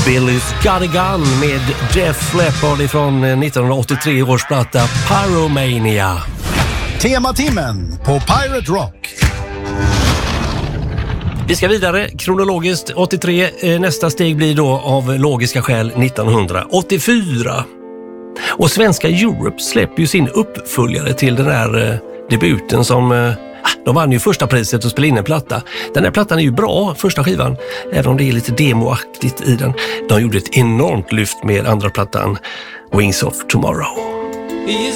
Billy's Got a Gun med Def Leppard ifrån 1983 års platta Pyromania. Tematimmen på Pirate Rock. Vi ska vidare kronologiskt 83. Nästa steg blir då av logiska skäl 1984. Och svenska Europe släpper ju sin uppföljare till den här debuten som... De vann ju första priset att spela in en platta. Den här plattan är ju bra, första skivan, även om det är lite demoaktigt i den. De gjorde ett enormt lyft med andra plattan Wings of Tomorrow.